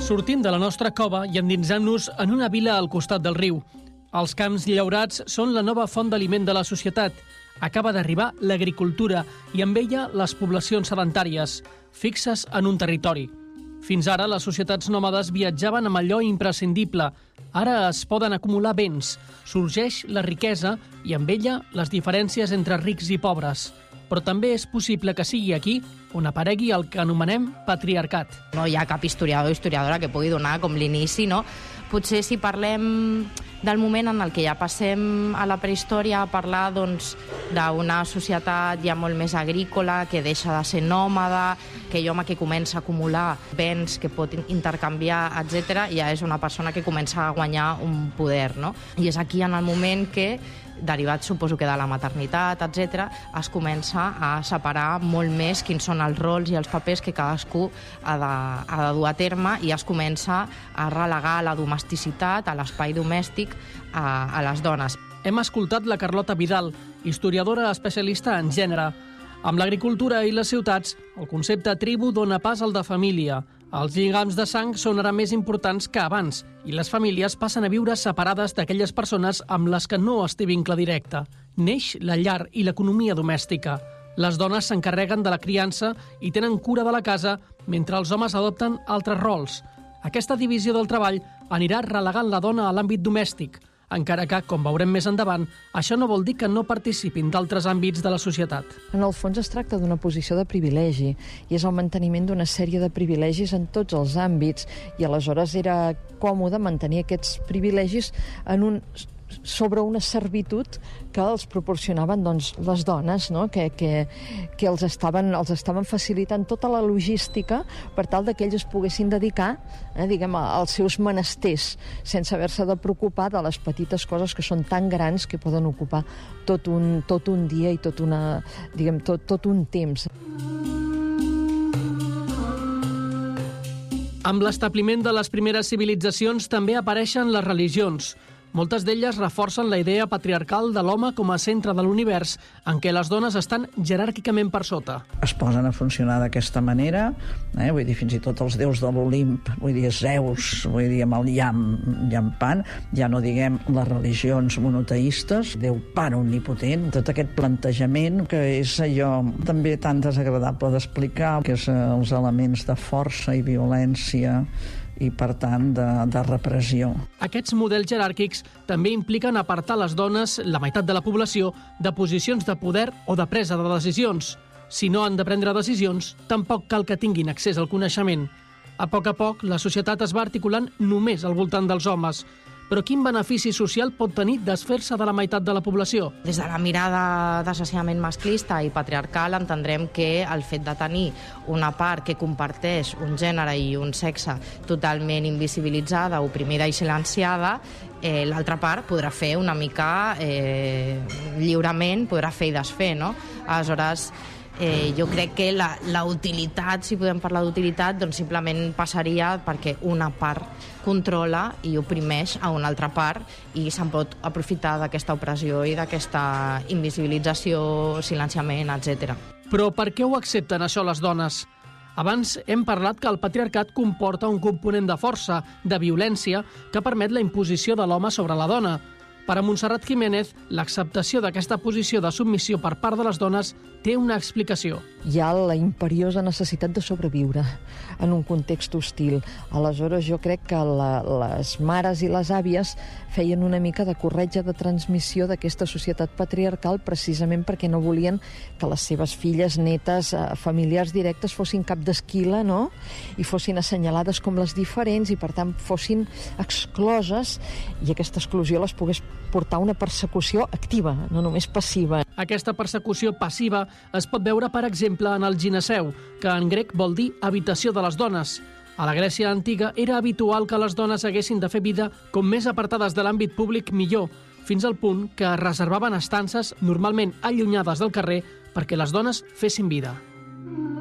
Sortim de la nostra cova i endinsem-nos en una vila al costat del riu. Els camps llaurats són la nova font d'aliment de la societat. Acaba d'arribar l'agricultura i amb ella les poblacions sedentàries, fixes en un territori. Fins ara, les societats nòmades viatjaven amb allò imprescindible. Ara es poden acumular béns, sorgeix la riquesa i amb ella les diferències entre rics i pobres. Però també és possible que sigui aquí on aparegui el que anomenem patriarcat. No hi ha cap historiador o historiadora que pugui donar com l'inici, no? Potser si parlem del moment en el que ja passem a la prehistòria a parlar d'una societat ja molt més agrícola, que deixa de ser nòmada, que l'home que comença a acumular béns que pot intercanviar, etc., ja és una persona que comença a guanyar un poder, no? I és aquí en el moment que, derivat suposo que de la maternitat, etc., es comença a separar molt més quins són els rols i els papers que cadascú ha de dur a terme i es comença a relegar la domesticitat, a l'espai domèstic, a les dones. Hem escoltat la Carlota Vidal, historiadora especialista en gènere. Amb l'agricultura i les ciutats, el concepte tribu dona pas al de família. Els lligams de sang són ara més importants que abans i les famílies passen a viure separades d'aquelles persones amb les que no es té vincle directe. Neix la llar i l'economia domèstica. Les dones s'encarreguen de la criança i tenen cura de la casa, mentre els homes adopten altres rols. Aquesta divisió del treball anirà relegant la dona a l'àmbit domèstic, encara que, com veurem més endavant, això no vol dir que no participin d'altres àmbits de la societat. En el fons es tracta d'una posició de privilegi i és el manteniment d'una sèrie de privilegis en tots els àmbits i aleshores era còmode mantenir aquests privilegis sobre una servitud que els proporcionaven les dones, no? que els estaven facilitant tota la logística per tal que ells es poguessin dedicar als seus menesters sense haver-se de preocupar de les petites coses que són tan grans que poden ocupar tot un dia i tot un temps. Amb l'establiment de les primeres civilitzacions també apareixen les religions. Moltes d'elles reforcen la idea patriarcal de l'home com a centre de l'univers, en què les dones estan jeràrquicament per sota. Es posen a funcionar d'aquesta manera, vull dir, fins i tot els déus de l'Olimp, vull dir, Zeus, vull dir, amb el Pan, ja no diguem les religions monoteistes, Déu Pare Omnipotent, tot aquest plantejament que és allò també tan desagradable d'explicar, que és els elements de força i violència i, per tant, de repressió. Aquests models jeràrquics també impliquen apartar les dones, la meitat de la població, de posicions de poder o de presa de decisions. Si no han de prendre decisions, tampoc cal que tinguin accés al coneixement. A poc, la societat es va articulant només al voltant dels homes. Però quin benefici social pot tenir desfer-se de la meitat de la població? Des de la mirada desgraciadament masclista i patriarcal entendrem que el fet de tenir una part que comparteix un gènere i un sexe totalment invisibilitzada, oprimida i silenciada, l'altra part podrà fer una mica lliurement, podrà fer i desfer, no? Aleshores, jo crec que la utilitat, si podem parlar d'utilitat, doncs simplement passaria perquè una part controla i oprimeix a una altra part i se'n pot aprofitar d'aquesta opressió i d'aquesta invisibilització, silenciament, etc. Però per què ho accepten això les dones? Abans hem parlat que el patriarcat comporta un component de força, de violència, que permet la imposició de l'home sobre la dona. Per a Montserrat Jiménez, l'acceptació d'aquesta posició de submissió per part de les dones té una explicació. Hi ha la imperiosa necessitat de sobreviure en un context hostil. Aleshores, jo crec que les mares i les àvies feien una mica de corretja de transmissió d'aquesta societat patriarcal precisament perquè no volien que les seves filles, netes, familiars directes fossin cap d'esquila, no? I fossin assenyalades com les diferents i, per tant, fossin excloses i aquesta exclusió les pogués portar una persecució activa, no només passiva. Aquesta persecució passiva es pot veure, per exemple, en el gineceu, que en grec vol dir habitació de les dones. A la Grècia antiga era habitual que les dones haguessin de fer vida com més apartades de l'àmbit públic millor, fins al punt que reservaven estances normalment allunyades del carrer perquè les dones fessin vida.